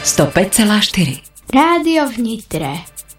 105,4. Rádio v Nitre.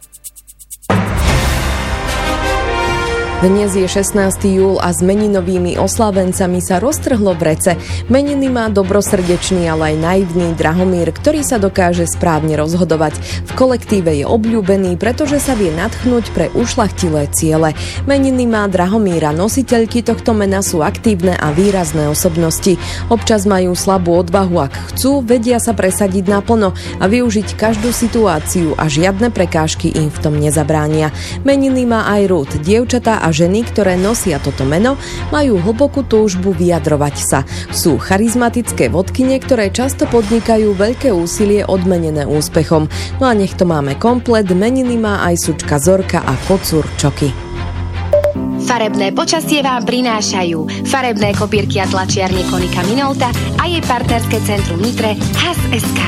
Dnes je 16. júl a s meninovými oslávencami sa roztrhlo v Rece. Meniny má dobrosrdečný, ale aj naivný Drahomír, ktorý sa dokáže správne rozhodovať. V kolektíve je obľúbený, pretože sa vie nadchnúť pre ušľachtilé ciele. Meniny má Drahomíra, nositeľky tohto mena sú aktívne a výrazné osobnosti. Občas majú slabú odvahu, ak chcú, vedia sa presadiť naplno a využiť každú situáciu a žiadne prekážky im v tom nezabránia. Meniny má aj Ruth, dievčatá a ženy, ktoré nosia toto meno, majú hlbokú túžbu vyjadrovať sa. Sú charizmatické vodkyne, ktoré často podnikajú veľké úsilie odmenené úspechom. No a nech to máme komplet, meniny má aj sučka Zorka a kocúr Čoky. Farebné počasie vám prinášajú farebné kopírky a tlačiarne Konika Minolta a jej partnerské centrum Nitre HAS.sk.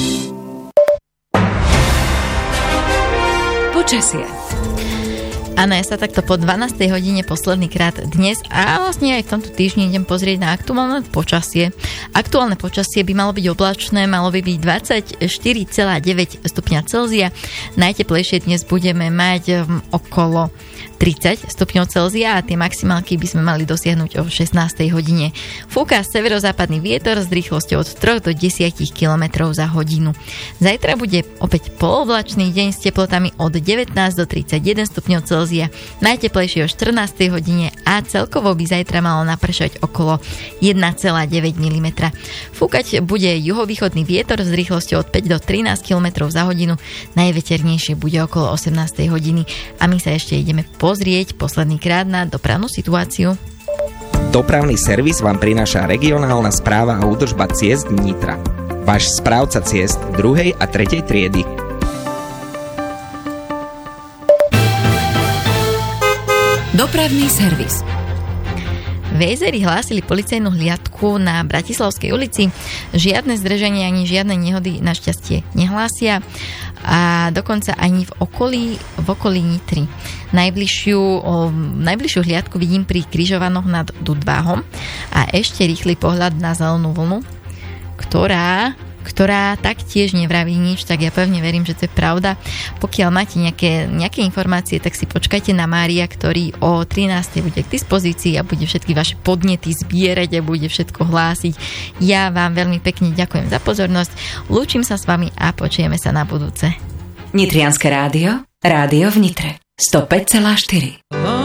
Počasie. Áno, ja sa takto po 12. hodine posledný krát dnes a vlastne aj v tomto týždni idem pozrieť na aktuálne počasie. Aktuálne počasie by malo byť oblačné, malo by byť 24,9 stupňa Celzia. Najteplejšie dnes budeme mať okolo 30 stupňov Celzia a tie maximálky by sme mali dosiahnuť o 16. hodine. Fúka severozápadný vietor s rýchlosťou od 3 do 10 km za hodinu. Zajtra bude opäť polooblačný deň s teplotami od 19 do 31 stupňov Celzia, najteplejšie o 14. hodine a celkovo by zajtra malo napršať okolo 1,9 mm. Fúkať bude juhovýchodný vietor s rýchlosťou od 5 do 13 km za hodinu, najveternejšie bude okolo 18. hodiny a my sa ešte ideme pozrieť posledný krát na dopravnú situáciu. Dopravný servis vám prináša regionálna správa a údržba ciest Nitra. Váš správca ciest 2. a 3. triedy. Dopravný servis. Vézeri hlásili policajnú hliadku na Bratislavskej ulici. Žiadne zdržanie ani žiadne nehody našťastie nehlásia a dokonca ani v okolí Nitry. Najbližšiu hliadku vidím pri križovanoch nad Dudváhom a ešte rýchly pohľad na zelenú vlnu, ktorá taktiež nevraví nič, tak ja pevne verím, že to je pravda. Pokiaľ máte nejaké informácie, tak si počkajte na Mária, ktorý o 13. bude k dispozícii a bude všetky vaše podnety zbierať a bude všetko hlásiť. Ja vám veľmi pekne ďakujem za pozornosť, lúčim sa s vami a počujeme sa na budúce. Nitrianske rádio, rádio v Nitre, 105,4.